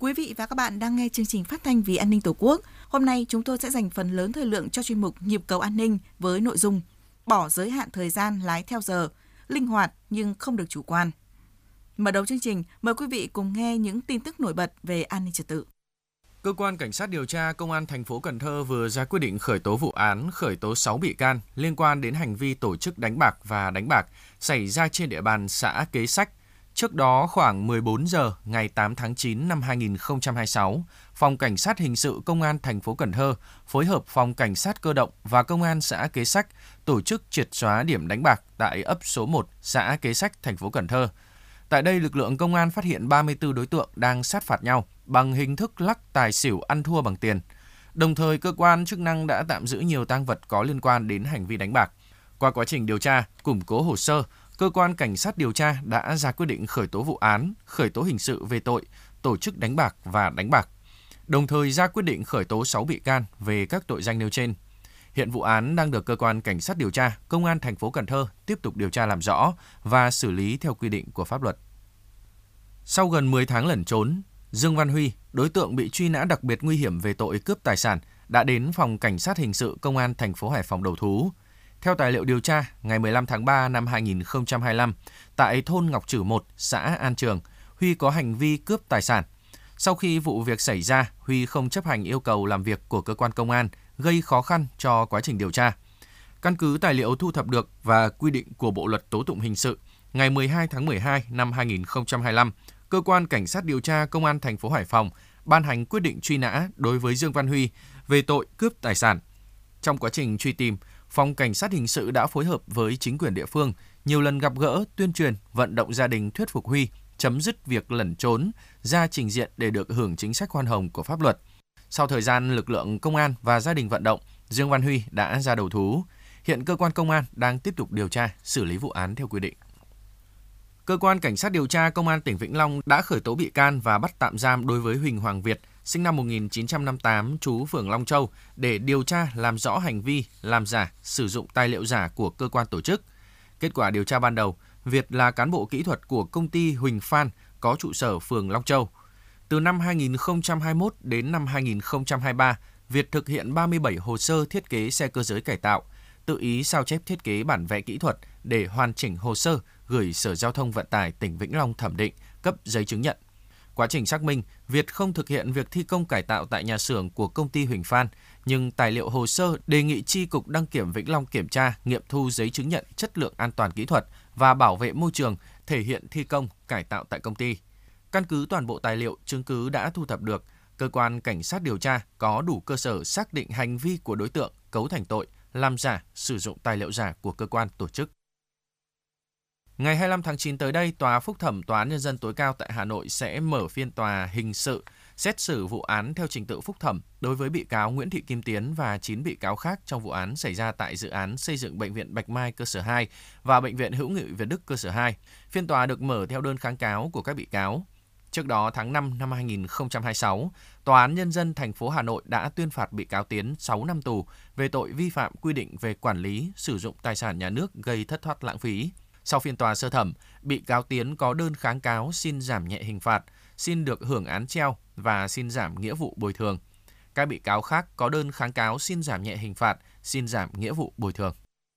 Quý vị và các bạn đang nghe chương trình phát thanh Vì an ninh Tổ quốc. Hôm nay chúng tôi sẽ dành phần lớn thời lượng cho chuyên mục Nhịp cầu an ninh với nội dung bỏ giới hạn thời gian lái theo giờ, linh hoạt nhưng không được chủ quan. Mở đầu chương trình, mời quý vị cùng nghe những tin tức nổi bật về an ninh trật tự. Cơ quan Cảnh sát điều tra Công an thành phố Cần Thơ vừa ra quyết định khởi tố vụ án, khởi tố 6 bị can liên quan đến hành vi tổ chức đánh bạc và đánh bạc xảy ra trên địa bàn xã Kế Sách. Trước đó, khoảng 14 giờ ngày 8 tháng 9 năm 2026, Phòng Cảnh sát Hình sự Công an thành phố Cần Thơ phối hợp Phòng Cảnh sát Cơ động và Công an xã Kế Sách tổ chức triệt xóa điểm đánh bạc tại ấp số 1 xã Kế Sách, thành phố Cần Thơ. Tại đây, lực lượng công an phát hiện 34 đối tượng đang sát phạt nhau bằng hình thức lắc tài xỉu ăn thua bằng tiền. Đồng thời, cơ quan chức năng đã tạm giữ nhiều tang vật có liên quan đến hành vi đánh bạc. Qua quá trình điều tra, củng cố hồ sơ, Cơ quan Cảnh sát điều tra đã ra quyết định khởi tố vụ án, khởi tố hình sự về tội tổ chức đánh bạc và đánh bạc. Đồng thời ra quyết định khởi tố 6 bị can về các tội danh nêu trên. Hiện vụ án đang được Cơ quan Cảnh sát điều tra Công an thành phố Cần Thơ tiếp tục điều tra làm rõ và xử lý theo quy định của pháp luật. Sau gần 10 tháng lẩn trốn, Dương Văn Huy, đối tượng bị truy nã đặc biệt nguy hiểm về tội cướp tài sản, đã đến Phòng Cảnh sát Hình sự Công an thành phố Hải Phòng đầu thú. Theo tài liệu điều tra, ngày 15 tháng 3 năm 2025, tại thôn Ngọc Trử 1, xã An Trường, Huy có hành vi cướp tài sản. Sau khi vụ việc xảy ra, Huy không chấp hành yêu cầu làm việc của cơ quan công an, gây khó khăn cho quá trình điều tra. Căn cứ tài liệu thu thập được và quy định của Bộ luật Tố tụng hình sự, ngày 12 tháng 12 năm 2025, Cơ quan Cảnh sát điều tra Công an thành phố Hải Phòng ban hành quyết định truy nã đối với Dương Văn Huy về tội cướp tài sản. Trong quá trình truy tìm, Phòng Cảnh sát Hình sự đã phối hợp với chính quyền địa phương nhiều lần gặp gỡ, tuyên truyền, vận động gia đình thuyết phục Huy chấm dứt việc lẩn trốn, ra trình diện để được hưởng chính sách khoan hồng của pháp luật. Sau thời gian lực lượng công an và gia đình vận động, Dương Văn Huy đã ra đầu thú. Hiện cơ quan công an đang tiếp tục điều tra, xử lý vụ án theo quy định. Cơ quan Cảnh sát điều tra Công an tỉnh Vĩnh Long đã khởi tố bị can và bắt tạm giam đối với Huỳnh Hoàng Việt, sinh năm 1958, trú phường Long Châu, để điều tra làm rõ hành vi làm giả, sử dụng tài liệu giả của cơ quan tổ chức. Kết quả điều tra ban đầu, Việt là cán bộ kỹ thuật của công ty Huỳnh Phan có trụ sở phường Long Châu. Từ năm 2021 đến năm 2023, Việt thực hiện 37 hồ sơ thiết kế xe cơ giới cải tạo, tự ý sao chép thiết kế bản vẽ kỹ thuật để hoàn chỉnh hồ sơ gửi Sở Giao thông Vận tải tỉnh Vĩnh Long thẩm định, cấp giấy chứng nhận. Quá trình xác minh, Việt không thực hiện việc thi công cải tạo tại nhà xưởng của công ty Huỳnh Phan, nhưng tài liệu hồ sơ đề nghị Chi cục Đăng kiểm Vĩnh Long kiểm tra, nghiệm thu giấy chứng nhận chất lượng an toàn kỹ thuật và bảo vệ môi trường thể hiện thi công cải tạo tại công ty. Căn cứ toàn bộ tài liệu, chứng cứ đã thu thập được, cơ quan cảnh sát điều tra có đủ cơ sở xác định hành vi của đối tượng cấu thành tội làm giả, sử dụng tài liệu giả của cơ quan tổ chức. Ngày 25 tháng 9 tới đây, Tòa Phúc thẩm Tòa án Nhân dân tối cao tại Hà Nội sẽ mở phiên tòa hình sự xét xử vụ án theo trình tự phúc thẩm đối với bị cáo Nguyễn Thị Kim Tiến và 9 bị cáo khác trong vụ án xảy ra tại dự án xây dựng Bệnh viện Bạch Mai cơ sở 2 và Bệnh viện Hữu nghị Việt Đức cơ sở 2. Phiên tòa được mở theo đơn kháng cáo của các bị cáo. Trước đó, tháng 5 năm 2026, Tòa án Nhân dân thành phố Hà Nội đã tuyên phạt bị cáo Tiến 6 năm tù về tội vi phạm quy định về quản lý, sử dụng tài sản nhà nước gây thất thoát lãng phí. Sau phiên tòa sơ thẩm, bị cáo Tiến có đơn kháng cáo xin giảm nhẹ hình phạt, xin được hưởng án treo và xin giảm nghĩa vụ bồi thường. Các bị cáo khác có đơn kháng cáo xin giảm nhẹ hình phạt, xin giảm nghĩa vụ bồi thường.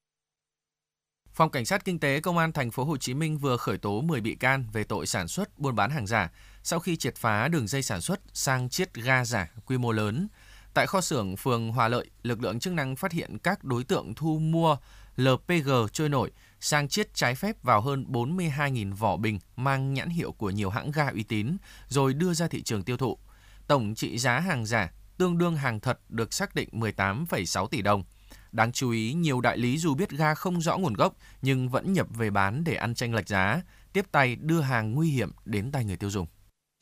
Phòng Cảnh sát Kinh tế Công an thành phố Hồ Chí Minh vừa khởi tố 10 bị can về tội sản xuất, buôn bán hàng giả sau khi triệt phá đường dây sản xuất sang chiết ga giả quy mô lớn. Tại kho xưởng phường Hòa Lợi, lực lượng chức năng phát hiện các đối tượng thu mua LPG trôi nổi, sang chiết trái phép vào hơn 42.000 vỏ bình mang nhãn hiệu của nhiều hãng ga uy tín, rồi đưa ra thị trường tiêu thụ. Tổng trị giá hàng giả tương đương hàng thật được xác định 18,6 tỷ đồng. Đáng chú ý, nhiều đại lý dù biết ga không rõ nguồn gốc nhưng vẫn nhập về bán để ăn chênh lệch giá, tiếp tay đưa hàng nguy hiểm đến tay người tiêu dùng.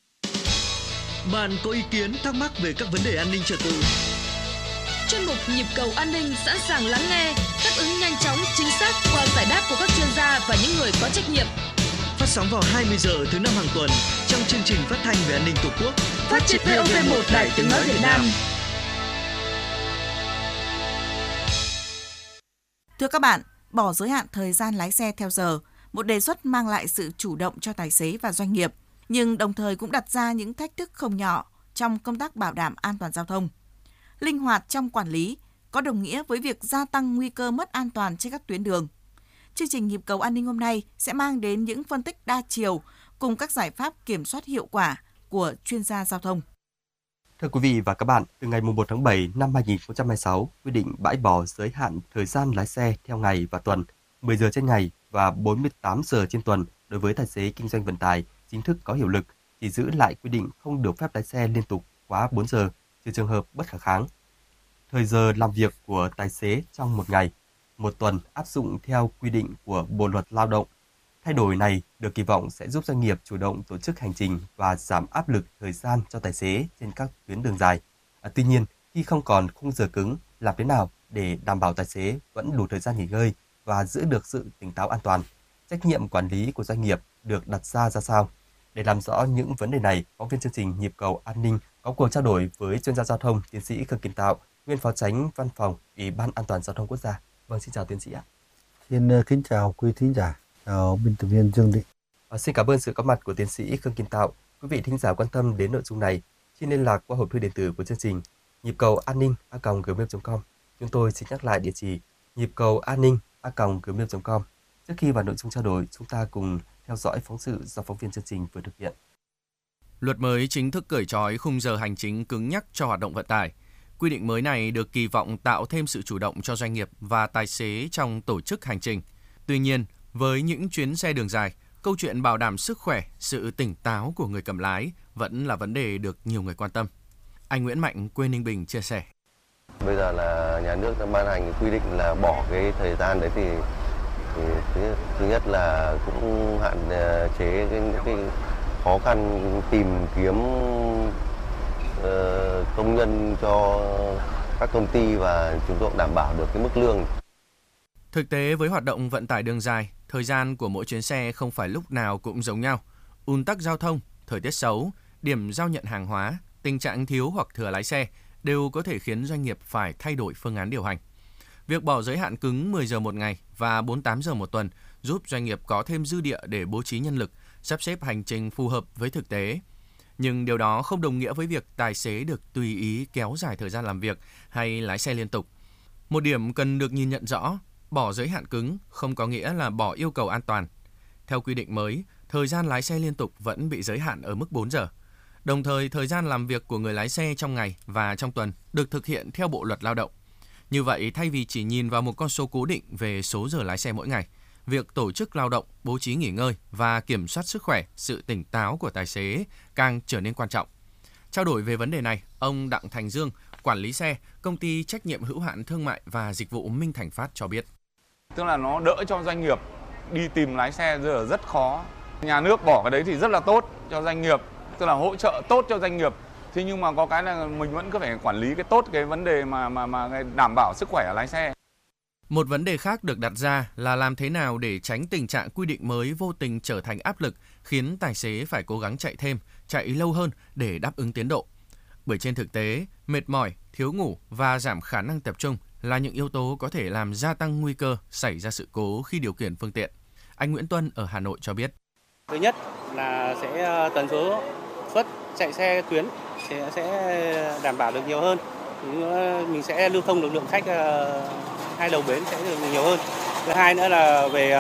Bạn có ý kiến thắc mắc về các vấn đề an ninh trật tự? Chuyên mục Nhịp cầu an ninh sẵn sàng lắng nghe, đáp ứng nhanh chóng, chính xác qua giải đáp của các chuyên gia và những người có trách nhiệm. Phát sóng vào 20 giờ thứ 5 hàng tuần trong chương trình phát thanh về an ninh Tổ quốc, phát trên VOV1 Đài Tiếng nói Việt Nam. Thưa các bạn, bỏ giới hạn thời gian lái xe theo giờ, một đề xuất mang lại sự chủ động cho tài xế và doanh nghiệp. nhưng đồng thời cũng đặt ra những thách thức không nhỏ trong công tác bảo đảm an toàn giao thông. Linh hoạt trong quản lý có đồng nghĩa với việc gia tăng nguy cơ mất an toàn trên các tuyến đường. Chương trình Nhịp cầu an ninh hôm nay sẽ mang đến những phân tích đa chiều cùng các giải pháp kiểm soát hiệu quả của chuyên gia giao thông. Thưa quý vị và các bạn, từ ngày 1 tháng 7 năm 2026, quy định bãi bỏ giới hạn thời gian lái xe theo ngày và tuần, 10 giờ trên ngày và 48 giờ trên tuần đối với tài xế kinh doanh vận tải chính thức có hiệu lực, chỉ giữ lại quy định không được phép lái xe liên tục quá 4 giờ, trừ trường hợp bất khả kháng. Thời giờ làm việc của tài xế trong một ngày, một tuần áp dụng theo quy định của Bộ Luật Lao động. Thay đổi này được kỳ vọng sẽ giúp doanh nghiệp chủ động tổ chức hành trình và giảm áp lực thời gian cho tài xế trên các tuyến đường dài. Tuy nhiên, khi không còn khung giờ cứng, làm thế nào để đảm bảo tài xế vẫn đủ thời gian nghỉ ngơi và giữ được sự tỉnh táo an toàn? Trách nhiệm quản lý của doanh nghiệp được đặt ra sao? Để làm rõ những vấn đề này, phóng viên chương trình Nhịp cầu an ninh có cuộc trao đổi với chuyên gia giao thông tiến sĩ Khương Kiến Tạo, nguyên phó chánh văn phòng Ủy ban An toàn giao thông quốc gia. Vâng, xin chào tiến sĩ ạ. Xin kính chào quý thính giả, chào biên tập viên Dương Định. Xin cảm ơn sự có mặt của tiến sĩ Khương Kiến Tạo. Quý vị thính giả quan tâm đến nội dung này, xin liên lạc qua hộp thư điện tử của chương trình nhịp cầu an ninh@gmail.com. Chúng tôi xin nhắc lại địa chỉ nhịp cầu an ninh@gmail.com. Trước khi vào nội dung trao đổi, chúng ta cùng theo dõi phóng sự do phóng viên chương trình vừa thực hiện. Luật mới chính thức cởi trói khung giờ hành chính cứng nhắc cho hoạt động vận tải. Quy định mới này được kỳ vọng tạo thêm sự chủ động cho doanh nghiệp và tài xế trong tổ chức hành trình. Tuy nhiên, với những chuyến xe đường dài, câu chuyện bảo đảm sức khỏe, sự tỉnh táo của người cầm lái vẫn là vấn đề được nhiều người quan tâm. Anh Nguyễn Mạnh, quê Ninh Bình chia sẻ. Bây giờ là nhà nước đã ban hành quy định là bỏ cái thời gian đấy thì thứ nhất là cũng hạn chế những cái khó khăn tìm kiếm công nhân cho các công ty và chúng tôi đảm bảo được cái mức lương. Thực tế với hoạt động vận tải đường dài, thời gian của mỗi chuyến xe không phải lúc nào cũng giống nhau. Ùn tắc giao thông, thời tiết xấu, điểm giao nhận hàng hóa, tình trạng thiếu hoặc thừa lái xe đều có thể khiến doanh nghiệp phải thay đổi phương án điều hành. Việc bỏ giới hạn cứng 10 giờ một ngày và 48 giờ một tuần giúp doanh nghiệp có thêm dư địa để bố trí nhân lực, sắp xếp hành trình phù hợp với thực tế. Nhưng điều đó không đồng nghĩa với việc tài xế được tùy ý kéo dài thời gian làm việc hay lái xe liên tục. Một điểm cần được nhìn nhận rõ, bỏ giới hạn cứng không có nghĩa là bỏ yêu cầu an toàn. Theo quy định mới, thời gian lái xe liên tục vẫn bị giới hạn ở mức 4 giờ. Đồng thời, thời gian làm việc của người lái xe trong ngày và trong tuần được thực hiện theo Bộ Luật Lao động. Như vậy, thay vì chỉ nhìn vào một con số cố định về số giờ lái xe mỗi ngày, việc tổ chức lao động, bố trí nghỉ ngơi và kiểm soát sức khỏe, sự tỉnh táo của tài xế càng trở nên quan trọng. Trao đổi về vấn đề này, ông Đặng Thành Dương, quản lý xe, công ty trách nhiệm hữu hạn thương mại và dịch vụ Minh Thành Phát cho biết. Tức là nó đỡ cho doanh nghiệp đi tìm lái xe giờ rất khó. Nhà nước bỏ cái đấy thì rất là tốt cho doanh nghiệp, tức là hỗ trợ tốt cho doanh nghiệp. Thế nhưng mà có cái là mình vẫn cứ phải quản lý cái tốt cái vấn đề mà đảm bảo sức khỏe lái xe. Một vấn đề khác được đặt ra là làm thế nào để tránh tình trạng quy định mới vô tình trở thành áp lực, khiến tài xế phải cố gắng chạy thêm, chạy lâu hơn để đáp ứng tiến độ. Bởi trên thực tế, mệt mỏi, thiếu ngủ và giảm khả năng tập trung là những yếu tố có thể làm gia tăng nguy cơ xảy ra sự cố khi điều khiển phương tiện. Anh Nguyễn Tuân ở Hà Nội cho biết. Thứ nhất là sẽ tần số suất chạy xe tuyến sẽ đảm bảo được nhiều hơn. Mình sẽ lưu thông được lượng khách hai đầu bến sẽ được nhiều hơn. Thứ hai nữa là về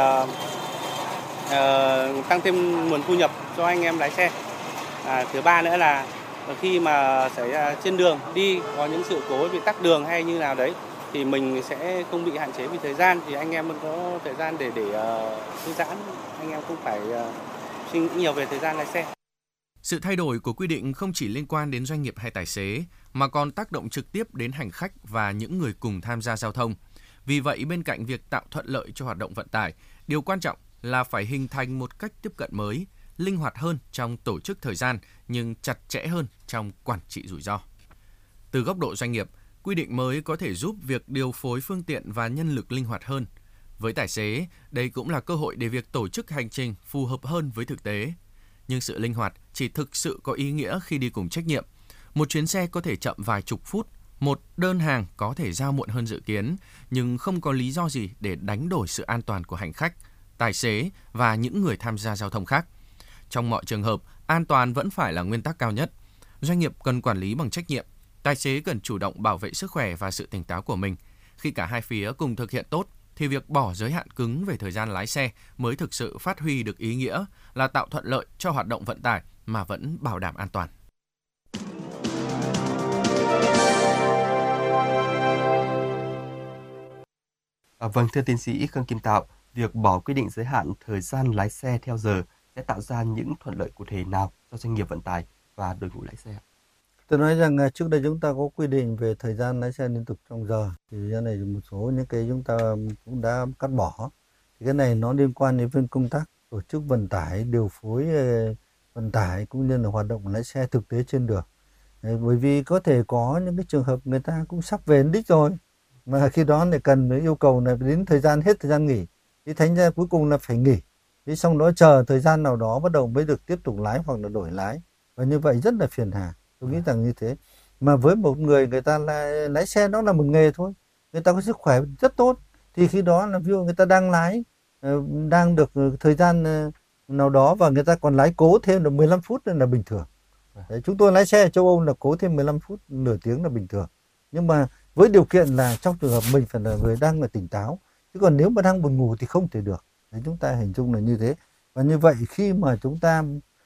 tăng thêm nguồn thu nhập cho anh em lái xe. Thứ ba nữa là khi mà xảy ra trên đường đi có những sự cố bị tắc đường hay như nào đấy thì mình sẽ không bị hạn chế vì thời gian, thì anh em vẫn có thời gian để thư giãn, anh em không phải suy nghĩ nhiều về thời gian lái xe. Sự thay đổi của quy định không chỉ liên quan đến doanh nghiệp hay tài xế, mà còn tác động trực tiếp đến hành khách và những người cùng tham gia giao thông. Vì vậy, bên cạnh việc tạo thuận lợi cho hoạt động vận tải, điều quan trọng là phải hình thành một cách tiếp cận mới, linh hoạt hơn trong tổ chức thời gian, nhưng chặt chẽ hơn trong quản trị rủi ro. Từ góc độ doanh nghiệp, quy định mới có thể giúp việc điều phối phương tiện và nhân lực linh hoạt hơn. Với tài xế, đây cũng là cơ hội để việc tổ chức hành trình phù hợp hơn với thực tế. Nhưng sự linh hoạt chỉ thực sự có ý nghĩa khi đi cùng trách nhiệm. Một chuyến xe có thể chậm vài chục phút, một đơn hàng có thể giao muộn hơn dự kiến, nhưng không có lý do gì để đánh đổi sự an toàn của hành khách, tài xế và những người tham gia giao thông khác. Trong mọi trường hợp, An toàn vẫn phải là nguyên tắc cao nhất. Doanh nghiệp cần quản lý bằng trách nhiệm. Tài xế cần chủ động bảo vệ sức khỏe và sự tỉnh táo của mình. Khi cả hai phía cùng thực hiện tốt, thì việc bỏ giới hạn cứng về thời gian lái xe mới thực sự phát huy được ý nghĩa là tạo thuận lợi cho hoạt động vận tải mà vẫn bảo đảm an toàn. Vâng, thưa tiến sĩ Khương Kim Tạo, việc bỏ quy định giới hạn thời gian lái xe theo giờ sẽ tạo ra những thuận lợi cụ thể nào cho doanh nghiệp vận tải và đội ngũ lái xe? Tôi nói rằng trước đây chúng ta có quy định về thời gian lái xe liên tục trong giờ, thì cái này một số những cái chúng ta cũng đã cắt bỏ. Thì cái này nó liên quan đến công tác tổ chức vận tải, điều phối vận tải cũng như là hoạt động lái xe thực tế trên đường. Bởi vì có thể có những cái trường hợp người ta cũng sắp về đến đích rồi, mà khi đó lại cần yêu cầu là đến thời gian hết thời gian nghỉ, thì thành ra cuối cùng là phải nghỉ. Thế xong đó chờ thời gian nào đó bắt đầu mới được tiếp tục lái hoặc là đổi lái, và như vậy rất là phiền hà. Tôi nghĩ rằng như thế. Mà với một người ta lái xe đó là một nghề thôi, người ta có sức khỏe rất tốt, thì khi đó là ví dụ người ta đang lái, đang được thời gian nào đó và người ta còn lái cố thêm được 15 phút là bình thường. Đấy, chúng tôi lái xe ở châu Âu là cố thêm 15 phút, nửa tiếng là bình thường. Nhưng mà với điều kiện là trong trường hợp mình phải là người đang tỉnh táo, chứ còn nếu mà đang buồn ngủ thì không thể được. Đấy, chúng ta hình dung là như thế. Và như vậy khi mà chúng ta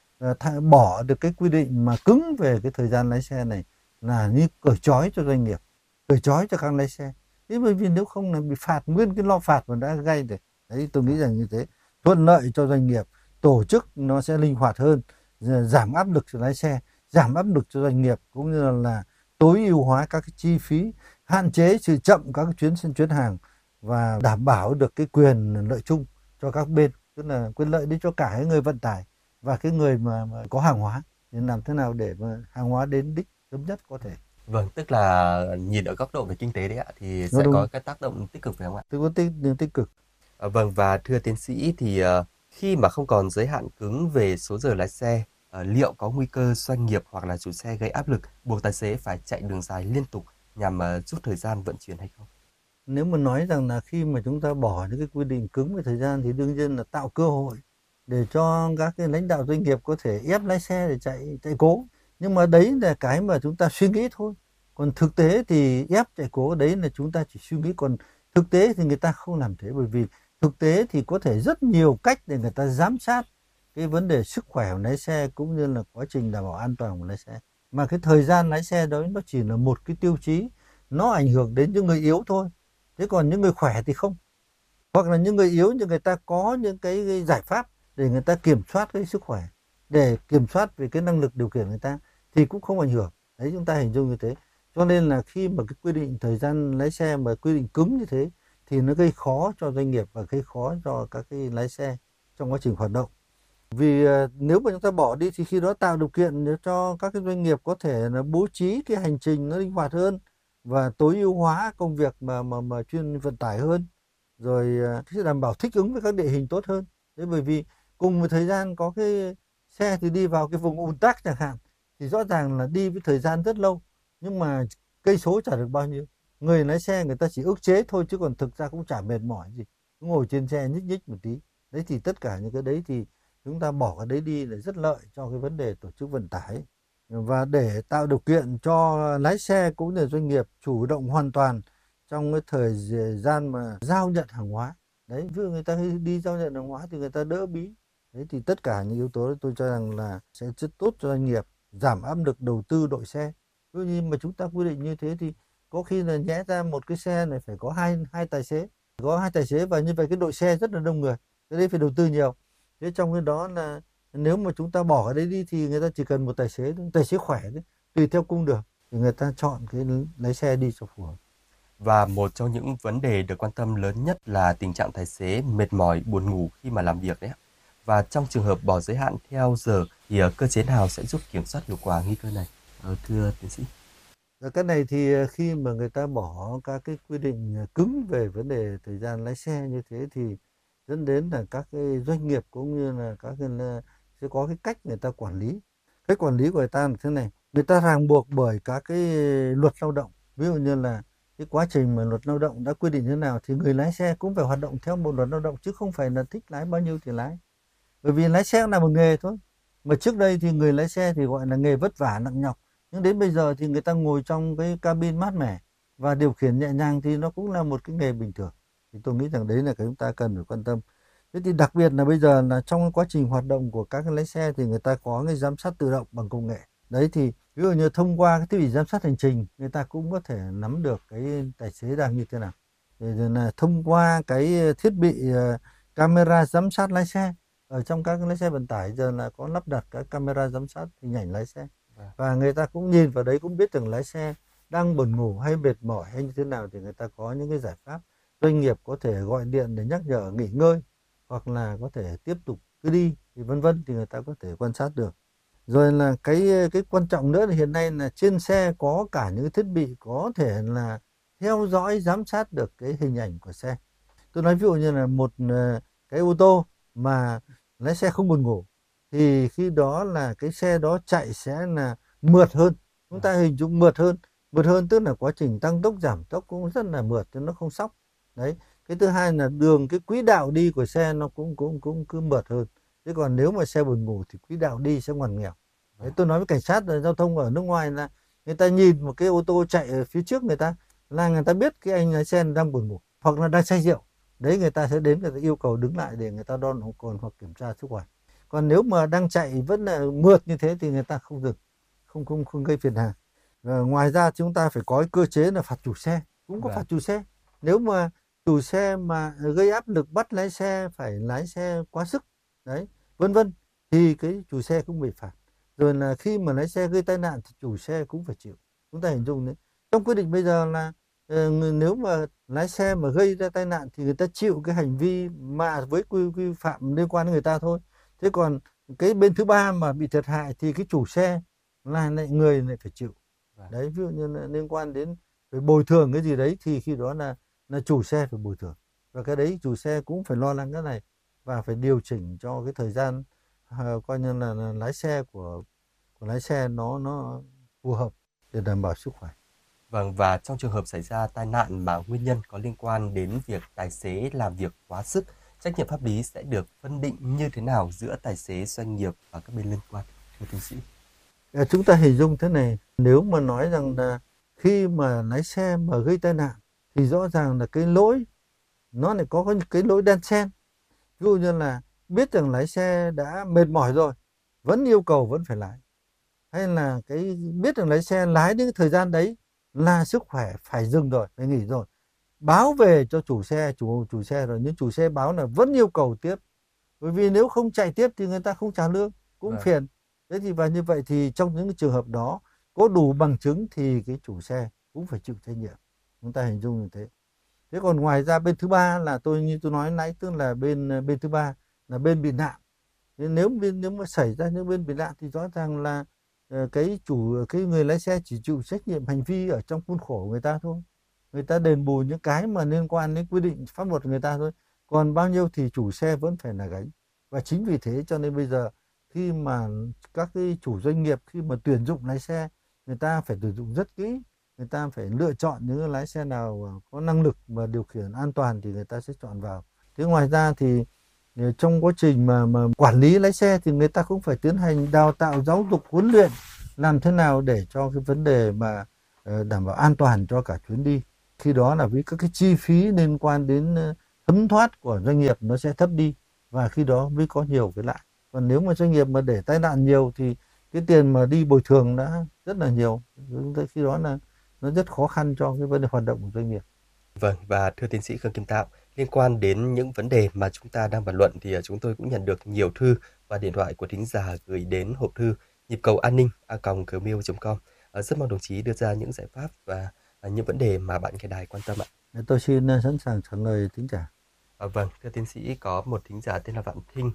bỏ được cái quy định mà cứng về cái thời gian lái xe này là như cởi trói cho doanh nghiệp, cởi trói cho các lái xe. Thế bởi vì nếu không là bị phạt nguyên cái lo phạt mà đã gây rồi. Đấy, tôi nghĩ rằng như thế thuận lợi cho doanh nghiệp, tổ chức nó sẽ linh hoạt hơn, giảm áp lực cho lái xe, giảm áp lực cho doanh nghiệp, cũng như là tối ưu hóa các cái chi phí, hạn chế sự chậm các cái chuyến hàng và đảm bảo được cái quyền lợi chung cho các bên, tức là quyền lợi đi cho cả cái người vận tải và cái người mà có hàng hóa, thì làm thế nào để mà hàng hóa đến đích sớm nhất có thể. Vâng, tức là nhìn ở góc độ về kinh tế đấy ạ, thì sẽ có cái tác động tích cực phải không ạ? Tôi có tích cực. Vâng, và thưa tiến sĩ thì khi mà không còn giới hạn cứng về số giờ lái xe, liệu có nguy cơ doanh nghiệp hoặc là chủ xe gây áp lực buộc tài xế phải chạy đường dài liên tục nhằm rút thời gian vận chuyển hay không? Nếu mà nói rằng là khi mà chúng ta bỏ những cái quy định cứng về thời gian thì đương nhiên là tạo cơ hội để cho các cái lãnh đạo doanh nghiệp có thể ép lái xe để chạy cố. Nhưng mà đấy là cái mà chúng ta suy nghĩ thôi. Còn thực tế thì ép chạy cố đấy là chúng ta chỉ suy nghĩ, còn thực tế thì người ta không làm thế, bởi vì thực tế thì có thể rất nhiều cách để người ta giám sát cái vấn đề sức khỏe của lái xe cũng như là quá trình đảm bảo an toàn của lái xe. Mà cái thời gian lái xe đó nó chỉ là một cái tiêu chí, nó ảnh hưởng đến những người yếu thôi. Thế còn những người khỏe thì không. Hoặc là những người yếu nhưng người ta có những cái giải pháp để người ta kiểm soát cái sức khỏe, để kiểm soát về cái năng lực điều khiển người ta thì cũng không ảnh hưởng. Đấy, chúng ta hình dung như thế. Cho nên là khi mà cái quy định thời gian lái xe mà quy định cứng như thế thì nó gây khó cho doanh nghiệp và gây khó cho các cái lái xe trong quá trình hoạt động. Vì nếu mà chúng ta bỏ đi thì khi đó tạo điều kiện để cho các cái doanh nghiệp có thể là bố trí cái hành trình nó linh hoạt hơn và tối ưu hóa công việc mà chuyên vận tải hơn, rồi sẽ đảm bảo thích ứng với các địa hình tốt hơn. Thế bởi vì cùng một thời gian có cái xe thì đi vào cái vùng ùn tắc chẳng hạn, thì rõ ràng là đi với thời gian rất lâu nhưng mà cây số chả được bao nhiêu. Người lái xe người ta chỉ ức chế thôi chứ còn thực ra cũng chả mệt mỏi gì, cứ ngồi trên xe nhích nhích một tí. Đấy thì tất cả những cái đấy thì chúng ta bỏ cái đấy đi là rất lợi cho cái vấn đề tổ chức vận tải, và để tạo điều kiện cho lái xe cũng như doanh nghiệp chủ động hoàn toàn trong cái thời gian mà giao nhận hàng hóa. Đấy, ví dụ người ta đi giao nhận hàng hóa thì người ta đỡ bí. Đấy thì tất cả những yếu tố đó tôi cho rằng là sẽ rất tốt cho doanh nghiệp, giảm áp lực đầu tư đội xe. Ví dụ như mà chúng ta quy định như thế thì có khi là nhẽ ra một cái xe này phải có hai tài xế, có hai tài xế, và như vậy cái đội xe rất là đông người, cái đấy phải đầu tư nhiều. Thế trong cái đó là nếu mà chúng ta bỏ cái đấy đi thì người ta chỉ cần một tài xế khỏe đấy, tùy theo cung đường thì người ta chọn cái lái xe đi cho phù hợp. Và một trong những vấn đề được quan tâm lớn nhất là tình trạng tài xế mệt mỏi, buồn ngủ khi mà làm việc đấy. Và trong trường hợp bỏ giới hạn theo giờ thì cơ chế nào sẽ giúp kiểm soát hiệu quả nguy cơ này? Thưa tiến sĩ. Cái này thì khi mà người ta bỏ các cái quy định cứng về vấn đề thời gian lái xe như thế thì dẫn đến là các cái doanh nghiệp cũng như là các cái sẽ có cái cách người ta quản lý. Cách quản lý của người ta là thế này, người ta ràng buộc bởi các cái luật lao động. Ví dụ như là cái quá trình mà luật lao động đã quy định thế nào thì người lái xe cũng phải hoạt động theo một luật lao động, chứ không phải là thích lái bao nhiêu thì lái. Bởi vì lái xe là một nghề thôi. Mà trước đây thì người lái xe thì gọi là nghề vất vả nặng nhọc, nhưng đến bây giờ thì người ta ngồi trong cái cabin mát mẻ và điều khiển nhẹ nhàng thì nó cũng là một cái nghề bình thường. Thì tôi nghĩ rằng đấy là cái chúng ta cần phải quan tâm. Thế thì đặc biệt là bây giờ là trong cái quá trình hoạt động của các cái lái xe thì người ta có cái giám sát tự động bằng công nghệ. Đấy thì ví dụ như thông qua cái thiết bị giám sát hành trình, người ta cũng có thể nắm được cái tài xế đang như thế nào. Rồi là thông qua cái thiết bị camera giám sát lái xe, ở trong các lái xe vận tải giờ là có lắp đặt các camera giám sát hình ảnh lái xe, và người ta cũng nhìn vào đấy cũng biết rằng lái xe đang buồn ngủ hay mệt mỏi hay như thế nào, thì người ta có những cái giải pháp. Doanh nghiệp có thể gọi điện để nhắc nhở nghỉ ngơi, hoặc là có thể tiếp tục cứ đi thì vân vân, thì người ta có thể quan sát được. Rồi là cái quan trọng nữa là hiện nay là trên xe có cả những thiết bị có thể là theo dõi giám sát được cái hình ảnh của xe. Tôi nói ví dụ như là một cái ô tô mà lái xe không buồn ngủ thì khi đó là cái xe đó chạy sẽ là mượt hơn. Chúng ta hình dung mượt hơn tức là quá trình tăng tốc giảm tốc cũng rất là mượt chứ nó không sóc. Đấy. Cái thứ hai là cái quỹ đạo đi của xe nó cũng cứ mượt hơn. Thế còn nếu mà xe buồn ngủ thì quỹ đạo đi sẽ ngoằn nghèo. Đấy, tôi nói với cảnh sát giao thông ở nước ngoài là người ta nhìn một cái ô tô chạy ở phía trước người ta là người ta biết cái anh lái xe đang buồn ngủ hoặc là đang say rượu. Đấy, người ta sẽ đến người ta yêu cầu đứng lại để người ta đo nồng độ cồn hoặc kiểm tra sức khỏe. Còn nếu mà đang chạy vẫn là mượt như thế thì người ta không dừng, không gây phiền hà. Ngoài ra chúng ta phải có cơ chế là phạt chủ xe, cũng có phạt chủ xe. Nếu mà chủ xe mà gây áp lực bắt lái xe phải lái xe quá sức, đấy, vân vân, thì cái chủ xe cũng bị phạt. Rồi là khi mà lái xe gây tai nạn thì chủ xe cũng phải chịu. Chúng ta hình dung đấy. Trong quy định bây giờ là nếu mà lái xe mà gây ra tai nạn thì người ta chịu cái hành vi mà với quy phạm liên quan đến người ta thôi. Thế còn cái bên thứ ba mà bị thiệt hại thì cái chủ xe là lại người lại phải chịu. Đấy, ví dụ như là liên quan đến phải bồi thường cái gì đấy thì khi đó là chủ xe phải bồi thường. Và cái đấy chủ xe cũng phải lo lắng cái này và phải điều chỉnh cho cái thời gian coi như là lái xe của lái xe nó phù hợp để đảm bảo sức khỏe. Vâng, và trong trường hợp xảy ra tai nạn mà nguyên nhân có liên quan đến việc tài xế làm việc quá sức, trách nhiệm pháp lý sẽ được phân định như thế nào giữa tài xế, doanh nghiệp và các bên liên quan, thưa tiến sĩ? Chúng ta hình dung thế này, nếu mà nói rằng là khi mà lái xe mà gây tai nạn thì rõ ràng là cái lỗi nó lại có cái lỗi đan xen. Ví dụ như là biết rằng lái xe đã mệt mỏi rồi, vẫn yêu cầu vẫn phải lái. Hay là cái biết rằng lái xe lái đến cái thời gian đấy là sức khỏe phải dừng rồi, phải nghỉ rồi. Báo về cho chủ xe rồi, nhưng chủ xe báo là vẫn yêu cầu tiếp. Bởi vì nếu không chạy tiếp thì người ta không trả lương, cũng phiền. Thế thì và như vậy thì trong những cái trường hợp đó có đủ bằng chứng thì cái chủ xe cũng phải chịu trách nhiệm. Chúng ta hình dung như thế. Thế còn ngoài ra bên thứ ba là như tôi nói nãy, tức là bên thứ ba là bên bị nạn. Nếu mà xảy ra những bên bị nạn thì rõ ràng là cái người lái xe chỉ chịu trách nhiệm hành vi ở trong khuôn khổ của người ta thôi. Người ta đền bù những cái mà liên quan đến quy định pháp luật của người ta thôi. Còn bao nhiêu thì chủ xe vẫn phải là gánh. Và chính vì thế cho nên bây giờ khi mà các cái chủ doanh nghiệp khi mà tuyển dụng lái xe, người ta phải tuyển dụng rất kỹ. Người ta phải lựa chọn những lái xe nào có năng lực và điều khiển an toàn thì người ta sẽ chọn vào. Thế ngoài ra thì trong quá trình mà quản lý lái xe thì người ta cũng phải tiến hành đào tạo, giáo dục, huấn luyện làm thế nào để cho cái vấn đề mà đảm bảo an toàn cho cả chuyến đi. Khi đó là với các cái chi phí liên quan đến thấm thoát của doanh nghiệp nó sẽ thấp đi, và khi đó mới có nhiều cái lại. Còn nếu mà doanh nghiệp mà để tai nạn nhiều thì cái tiền mà đi bồi thường đã rất là nhiều. Khi đó là nó rất khó khăn cho cái vấn đề hoạt động của doanh nghiệp. Vâng, và thưa tiến sĩ Khương Kim Tạo, liên quan đến những vấn đề mà chúng ta đang bàn luận thì chúng tôi cũng nhận được nhiều thư và điện thoại của thính giả gửi đến hộp thư nhịp cầu an ninh@gmail.com. Rất mong đồng chí đưa ra những giải pháp và những vấn đề mà bạn nghe đài quan tâm ạ. Tôi xin sẵn sàng trả lời thính giả. Vâng, thưa tiến sĩ, có một thính giả tên là Vạn Thinh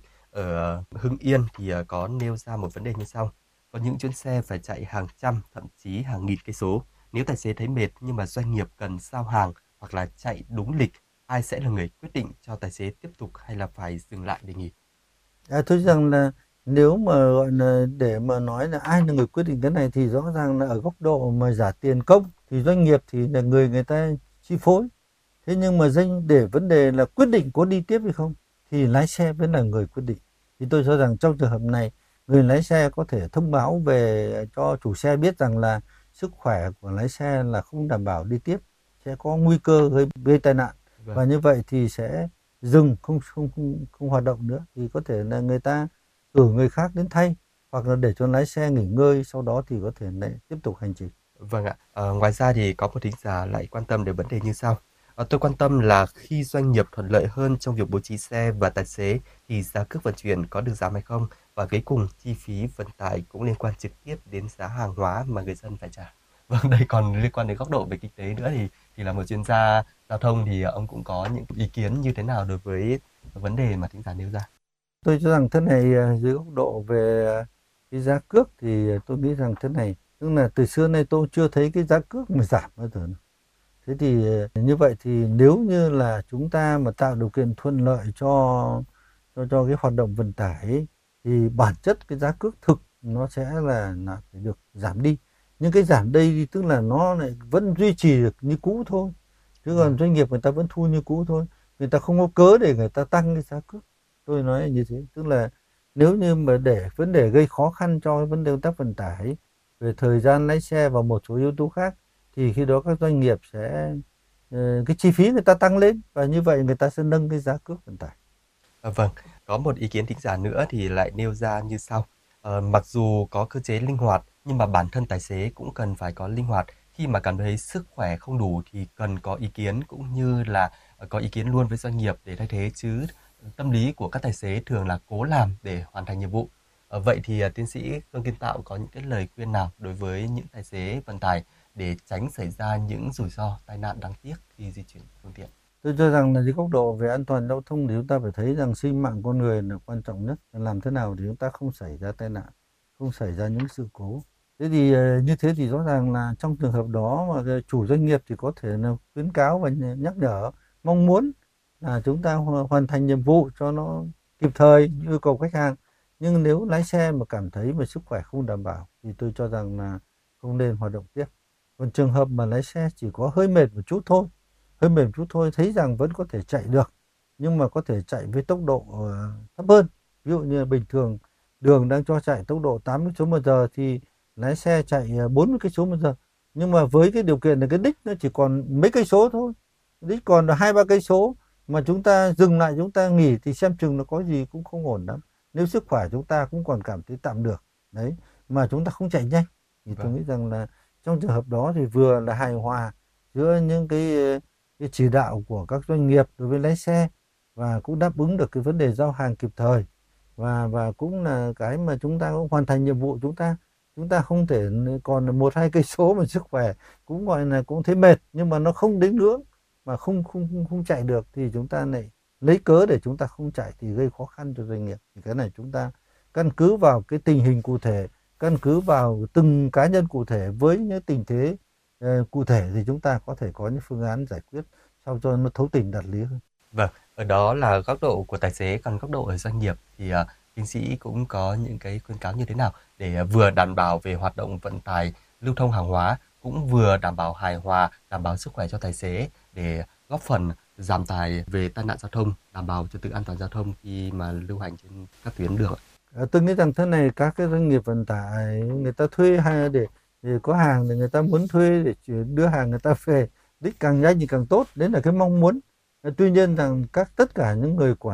ở Hưng Yên thì có nêu ra một vấn đề như sau. Có những chuyến xe phải chạy hàng trăm, thậm chí hàng nghìn cây số. Nếu tài xế thấy mệt nhưng mà doanh nghiệp cần giao hàng hoặc là chạy đúng lịch, ai sẽ là người quyết định cho tài xế tiếp tục hay là phải dừng lại để nghỉ? Tôi rằng là nếu mà gọi là để mà nói là ai là người quyết định cái này thì rõ ràng là ở góc độ mà trả tiền công thì doanh nghiệp thì là người ta chi phối. Thế nhưng mà để vấn đề là quyết định có đi tiếp hay không thì lái xe vẫn là người quyết định. Thì tôi cho rằng trong trường hợp này người lái xe có thể thông báo về cho chủ xe biết rằng là sức khỏe của lái xe là không đảm bảo đi tiếp, sẽ có nguy cơ gây tai nạn. Và như vậy thì sẽ dừng không hoạt động nữa, thì có thể là người ta cử người khác đến thay, hoặc là để cho lái xe nghỉ ngơi, sau đó thì có thể lại tiếp tục hành trình. Vâng ạ. Ngoài ra thì có một thính giả lại quan tâm đến vấn đề như sau. Tôi quan tâm là khi doanh nghiệp thuận lợi hơn trong việc bố trí xe và tài xế thì giá cước vận chuyển có được giảm hay không? Và cuối cùng chi phí vận tải cũng liên quan trực tiếp đến giá hàng hóa mà người dân phải trả. Vâng, đây còn liên quan đến góc độ về kinh tế nữa thì là một chuyên gia giao thông thì ông cũng có những ý kiến như thế nào đối với vấn đề mà thính giả nêu ra? Tôi cho rằng thế này, dưới góc độ về cái giá cước thì tôi nghĩ rằng thế này, tức là từ xưa nay tôi chưa thấy cái giá cước mà giảm bao giờ. Thế thì như vậy thì nếu như là chúng ta mà tạo điều kiện thuận lợi cho cái hoạt động vận tải ấy, thì bản chất cái giá cước thực nó sẽ là phải được giảm đi. Nhưng cái giảm đây thì tức là nó lại vẫn duy trì được như cũ thôi. Chứ còn doanh nghiệp người ta vẫn thu như cũ thôi. Người ta không có cớ để người ta tăng cái giá cước. Tôi nói như thế, tức là nếu như mà để vấn đề gây khó khăn cho vấn đề công tác vận tải về thời gian lái xe và một số yếu tố khác, thì khi đó các doanh nghiệp sẽ cái chi phí người ta tăng lên, và như vậy người ta sẽ nâng cái giá cước vận tải. Vâng, có một ý kiến thính giả nữa thì lại nêu ra như sau. Mặc dù có cơ chế linh hoạt nhưng mà bản thân tài xế cũng cần phải có linh hoạt. Khi mà cảm thấy sức khỏe không đủ thì cần có ý kiến cũng như là có ý kiến luôn với doanh nghiệp để thay thế, chứ tâm lý của các tài xế thường là cố làm để hoàn thành nhiệm vụ. Vậy thì tiến sĩ Khương Kim Tạo có những cái lời khuyên nào đối với những tài xế vận tải để tránh xảy ra những rủi ro tai nạn đáng tiếc khi di chuyển phương tiện? Tôi cho rằng là dưới góc độ về an toàn giao thông thì chúng ta phải thấy rằng sinh mạng con người là quan trọng nhất. Làm thế nào để chúng ta không xảy ra tai nạn, không xảy ra những sự cố. Thế thì như thế thì rõ ràng là trong trường hợp đó mà chủ doanh nghiệp thì có thể là khuyến cáo và nhắc nhở, mong muốn là chúng ta hoàn thành nhiệm vụ cho nó kịp thời yêu cầu khách hàng. Nhưng nếu lái xe mà cảm thấy mà sức khỏe không đảm bảo thì tôi cho rằng là không nên hoạt động tiếp. Còn trường hợp mà lái xe chỉ có hơi mệt một chút thôi, thấy rằng vẫn có thể chạy được, nhưng mà có thể chạy với tốc độ thấp hơn. Ví dụ như bình thường đường đang cho chạy tốc độ 80 km/h thì lái xe chạy 40 km/h. Nhưng mà với cái điều kiện là cái đích nó chỉ còn mấy cây số thôi, đích còn là 2-3 cây số mà chúng ta dừng lại, chúng ta nghỉ thì xem chừng nó có gì cũng không ổn lắm. Nếu sức khỏe chúng ta cũng còn cảm thấy tạm được đấy, mà chúng ta không chạy nhanh thì tôi nghĩ rằng là trong trường hợp đó thì vừa là hài hòa giữa những cái chỉ đạo của các doanh nghiệp đối với lái xe, và cũng đáp ứng được cái vấn đề giao hàng kịp thời, và cũng là cái mà chúng ta cũng hoàn thành nhiệm vụ. Chúng ta không thể còn 1-2 cây số mà sức khỏe cũng gọi là cũng thấy mệt, nhưng mà nó không đến ngưỡng mà không chạy được thì chúng ta lại lấy cớ để chúng ta không chạy thì gây khó khăn cho doanh nghiệp. Thì cái này chúng ta căn cứ vào cái tình hình cụ thể, căn cứ vào từng cá nhân cụ thể với những tình thế cụ thể thì chúng ta có thể có những phương án giải quyết sao cho nó thấu tình đạt lý hơn. Vâng, ở đó là góc độ của tài xế, còn góc độ ở doanh nghiệp thì tiến sĩ cũng có những cái khuyến cáo như thế nào để vừa đảm bảo về hoạt động vận tải lưu thông hàng hóa, cũng vừa đảm bảo hài hòa, đảm bảo sức khỏe cho tài xế để góp phần giảm tài về tai nạn giao thông, đảm bảo trật tự an toàn giao thông khi mà lưu hành trên các tuyến đường? Tôi nghĩ rằng thế này, các cái doanh nghiệp vận tải người ta thuê hay để có hàng thì người ta muốn thuê để đưa hàng người ta về đích càng nhanh thì càng tốt, đấy là cái mong muốn. Tuy nhiên rằng tất cả những người quản